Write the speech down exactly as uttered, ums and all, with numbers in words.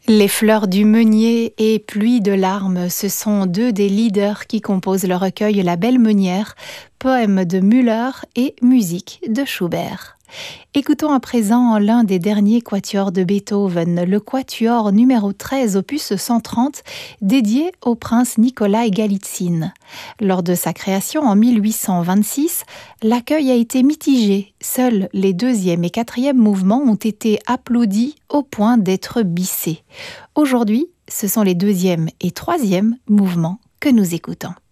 Les fleurs du meunier et Pluie de larmes, ce sont deux des leaders qui composent le recueil La Belle Meunière, poème de Müller et musique de Schubert. Écoutons à présent l'un des derniers quatuors de Beethoven, le quatuor numéro treize, opus cent trente, dédié au prince Nikolai Galitzine. Lors de sa création en mille huit cent vingt-six, l'accueil a été mitigé. Seuls les deuxième et quatrième mouvements ont été applaudis au point d'être bissés. Aujourd'hui, ce sont les deuxième et troisième mouvements que nous écoutons.